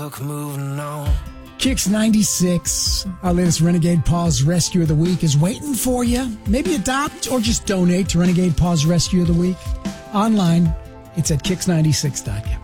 Moving on. Kicks 96, our latest Renegade Paws Rescue of the Week is waiting for you. Maybe adopt or just donate to Renegade Paws Rescue of the Week. Online, it's at kicks96.com.